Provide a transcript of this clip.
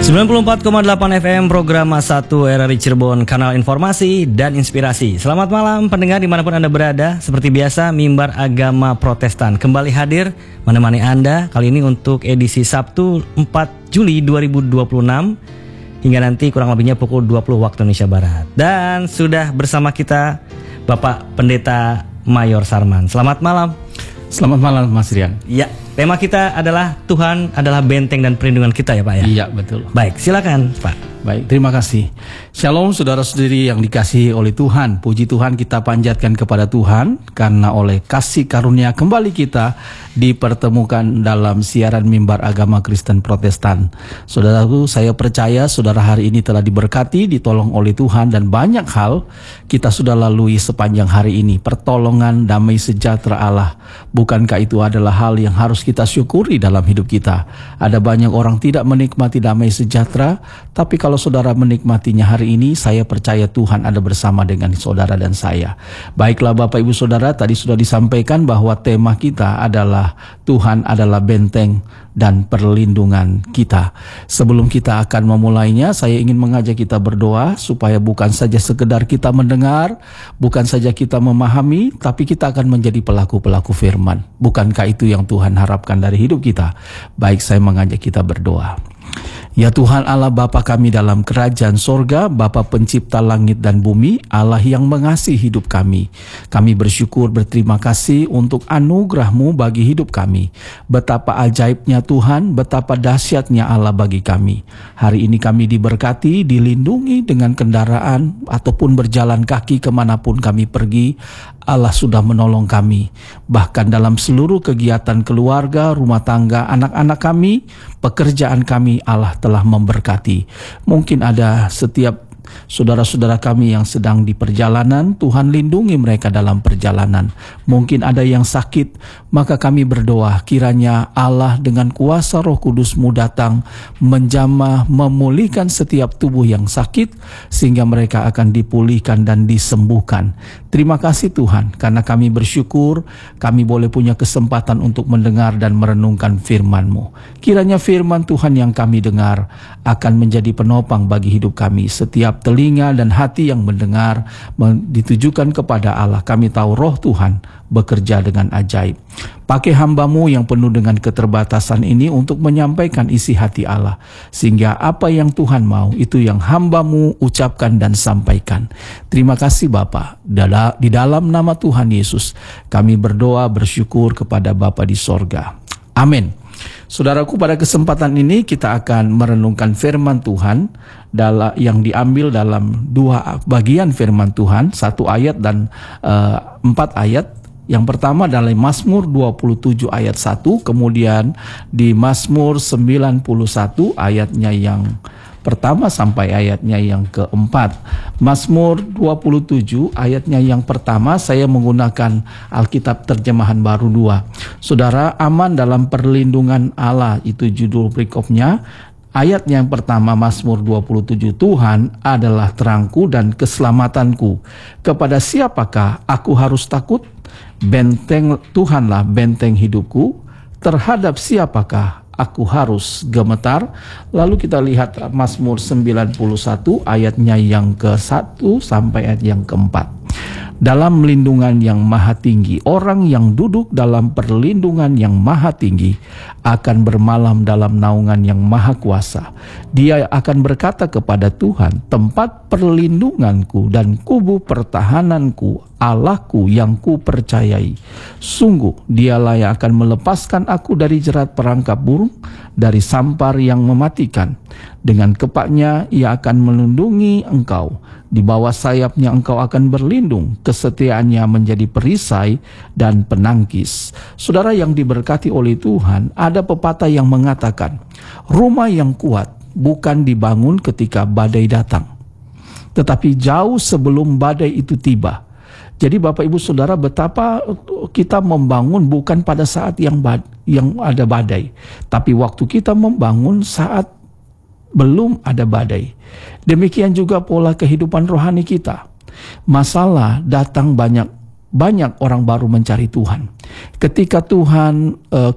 94,8 FM program 1 RRI Cirebon, kanal informasi dan inspirasi. Selamat malam pendengar dimanapun Anda berada. Seperti biasa, Mimbar Agama Protestan kembali hadir menemani Anda kali ini untuk edisi Sabtu 4 Juli 2026 hingga nanti kurang lebihnya pukul 20 waktu Indonesia Barat. Dan sudah bersama kita Bapak Pendeta Mayor Sarman. Selamat malam. Selamat malam Mas Rian. Ya, tema kita adalah Tuhan adalah benteng dan perlindungan kita ya Pak ya? Iya betul. Baik, silakan Pak. Baik, terima kasih. Shalom saudara-saudari yang dikasihi oleh Tuhan. Puji Tuhan kita panjatkan kepada Tuhan karena oleh kasih karunia kembali kita dipertemukan dalam siaran Mimbar Agama Kristen Protestan. Saudaraku, saya percaya saudara hari ini telah diberkati, ditolong oleh Tuhan dan banyak hal kita sudah lalui sepanjang hari ini. Pertolongan, damai sejahtera Allah. Bukankah itu adalah hal yang harus kita syukuri dalam hidup kita? Ada banyak orang tidak menikmati damai sejahtera, tapi kalau saudara menikmatinya hari ini, saya percaya Tuhan ada bersama dengan saudara dan saya. Baiklah Bapak Ibu Saudara, tadi sudah disampaikan bahwa tema kita adalah Tuhan adalah benteng dan perlindungan kita. Sebelum kita akan memulainya, saya ingin mengajak kita berdoa supaya bukan saja sekedar kita mendengar, bukan saja kita memahami, tapi kita akan menjadi pelaku-pelaku firman. Bukankah itu yang Tuhan harapkan dari hidup kita? Baik, saya mengajak kita berdoa. Ya Tuhan Allah Bapa kami dalam kerajaan sorga, Bapa pencipta langit dan bumi, Allah yang mengasihi hidup kami. Kami bersyukur berterima kasih untuk anugerah-Mu bagi hidup kami. Betapa ajaibnya Tuhan, betapa dahsyatnya Allah bagi kami. Hari ini kami diberkati, dilindungi dengan kendaraan ataupun berjalan kaki kemanapun kami pergi. Allah sudah menolong kami. Bahkan dalam seluruh kegiatan keluarga, rumah tangga, anak-anak kami, pekerjaan kami, Allah telah memberkati. Mungkin ada setiap saudara-saudara kami yang sedang di perjalanan, Tuhan lindungi mereka dalam perjalanan. Mungkin ada yang sakit, maka kami berdoa kiranya Allah dengan kuasa Roh Kudus-Mu datang menjamah, memulihkan setiap tubuh yang sakit, sehingga mereka akan dipulihkan dan disembuhkan. Terima kasih Tuhan, karena kami bersyukur kami boleh punya kesempatan untuk mendengar dan merenungkan firman-Mu. Kiranya firman Tuhan yang kami dengar akan menjadi penopang bagi hidup kami. Setiap telinga dan hati yang mendengar ditujukan kepada Allah. Kami tahu Roh Tuhan bekerja dengan ajaib. Pakai hamba-Mu yang penuh dengan keterbatasan ini untuk menyampaikan isi hati Allah. Sehingga apa yang Tuhan mau, itu yang hamba-Mu ucapkan dan sampaikan. Terima kasih Bapa. Di dalam nama Tuhan Yesus, kami berdoa bersyukur kepada Bapa di sorga. Amin. Saudaraku, pada kesempatan ini kita akan merenungkan firman Tuhan yang diambil dalam dua bagian firman Tuhan, 1 ayat dan 4 ayat. Yang pertama adalah Mazmur 27 ayat 1, kemudian di Mazmur 91 ayatnya yang pertama sampai ayatnya yang keempat. Mazmur 27 ayatnya yang pertama saya menggunakan Alkitab terjemahan baru 2. Saudara, aman dalam perlindungan Allah, itu judul perikopnya. Ayat yang pertama Mazmur 27, Tuhan adalah terangku dan keselamatanku. Kepada siapakah aku harus takut? Benteng Tuhanlah benteng hidupku. Terhadap siapakah aku harus gemetar? Lalu kita lihat Mazmur 91 ayatnya yang ke-1 sampai ayat yang ke-4. Dalam lindungan yang maha tinggi, orang yang duduk dalam perlindungan yang maha tinggi akan bermalam dalam naungan yang maha kuasa. Dia akan berkata kepada Tuhan, tempat perlindunganku dan kubu pertahananku, Allahku yang ku percayai. Sungguh dialah yang akan melepaskan aku dari jerat perangkap burung, dari sampar yang mematikan. Dengan kepaknya ia akan melindungi engkau. Di bawah sayapnya engkau akan berlindung. Kesetiaannya menjadi perisai dan penangkis. Saudara yang diberkati oleh Tuhan, ada pepatah yang mengatakan, rumah yang kuat bukan dibangun ketika badai datang, tetapi jauh sebelum badai itu tiba. Jadi Bapak Ibu Saudara, betapa kita membangun bukan pada saat yang ada badai, tapi waktu kita membangun saat belum ada badai. Demikian juga pola kehidupan rohani kita. Masalah datang banyak orang baru mencari Tuhan. Ketika Tuhan